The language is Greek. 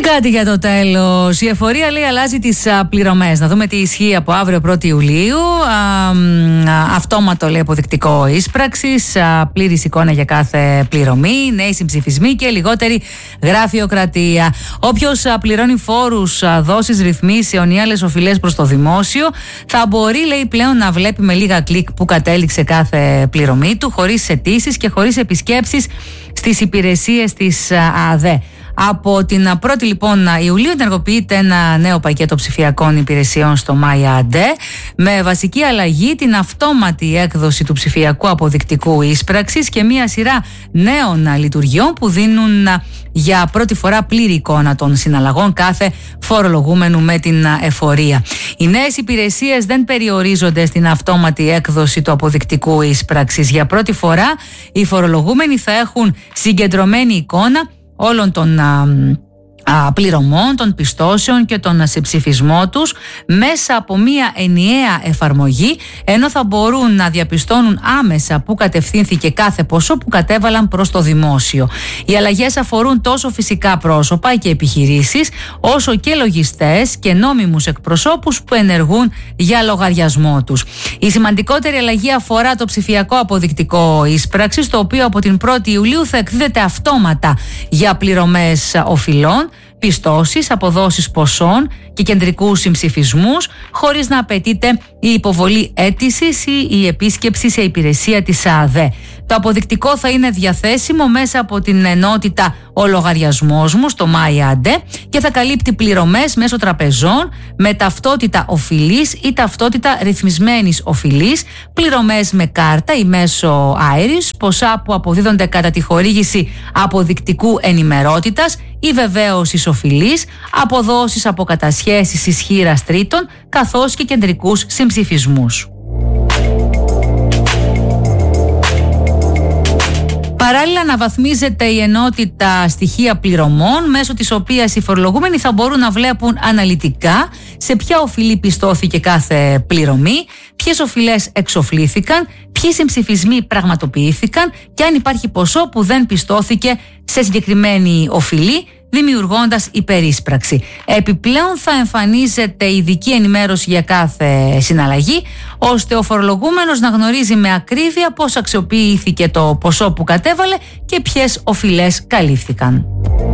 Κάτι για το τέλος. Η εφορία λέει αλλάζει τις πληρωμές. Να δούμε τι ισχύει από αύριο 1η Ιουλίου. Αυτόματο λέει αποδεικτικό ίσπραξης, πλήρης εικόνα για κάθε πληρωμή, νέοι συμψηφισμοί και λιγότερη γραφειοκρατία. Όποιος πληρώνει φόρους, δόσεις, ρυθμίσεων ή άλλες οφειλές προς το δημόσιο θα μπορεί λέει πλέον να βλέπει με λίγα κλικ που κατέληξε κάθε πληρωμή του, χωρίς αιτήσεις και χωρίς επισκέψεις στις υπηρεσίες της ΑΔΕ. Από την 1η λοιπόν Ιουλίου ενεργοποιείται ένα νέο πακέτο ψηφιακών υπηρεσιών στο MyAD με βασική αλλαγή την αυτόματη έκδοση του ψηφιακού αποδεικτικού ίσπραξης και μία σειρά νέων λειτουργιών που δίνουν για πρώτη φορά πλήρη εικόνα των συναλλαγών κάθε φορολογούμενου με την εφορία. Οι νέες υπηρεσίες δεν περιορίζονται στην αυτόματη έκδοση του αποδεικτικού ίσπραξης. Για πρώτη φορά οι φορολογούμενοι θα έχουν συγκεντρωμένη εικόνα όλων των πληρωμών, των πιστώσεων και των συμψηφισμό τους μέσα από μία ενιαία εφαρμογή, ενώ θα μπορούν να διαπιστώνουν άμεσα που κατευθύνθηκε κάθε ποσό που κατέβαλαν προς το δημόσιο. Οι αλλαγές αφορούν τόσο φυσικά πρόσωπα και επιχειρήσεις, όσο και λογιστές και νόμιμους εκπροσώπους που ενεργούν για λογαριασμό τους. Η σημαντικότερη αλλαγή αφορά το ψηφιακό αποδεικτικό ίσπραξης, το οποίο από την 1η Ιουλίου θα εκδίδεται αυτόματα για πληρωμές οφειλών, πιστώσεις, αποδόσεις ποσών και κεντρικούς συμψηφισμούς, χωρίς να απαιτείται η υποβολή αίτησης ή η επίσκεψη σε υπηρεσία της ΑΔΕ. Το αποδεικτικό θα είναι διαθέσιμο μέσα από την ενότητα «Ο λογαριασμός μου» στο MyAD και θα καλύπτει πληρωμές μέσω τραπεζών με ταυτότητα οφειλής ή ταυτότητα ρυθμισμένης οφειλής, πληρωμές με κάρτα ή μέσω Iris, ποσά που αποδίδονται κατά τη χορήγηση αποδεικτικού ενημερότητας ή βεβαίωσης οφειλής, αποδόσεις από κατασχέσεις ισχύρας τρίτων, καθώς και κεντρικούς συμψηφισμούς. Παράλληλα, αναβαθμίζεται η ενότητα στοιχεία πληρωμών, μέσω της οποίας οι φορολογούμενοι θα μπορούν να βλέπουν αναλυτικά σε ποια οφειλή πιστώθηκε κάθε πληρωμή, ποιες οφειλές εξοφλήθηκαν, ποιοι συμψηφισμοί πραγματοποιήθηκαν και αν υπάρχει ποσό που δεν πιστώθηκε σε συγκεκριμένη οφειλή, δημιουργώντας υπερίσπραξη. Επιπλέον θα εμφανίζεται ειδική ενημέρωση για κάθε συναλλαγή, ώστε ο φορολογούμενος να γνωρίζει με ακρίβεια πώς αξιοποιήθηκε το ποσό που κατέβαλε και ποιες οφειλές καλύφθηκαν.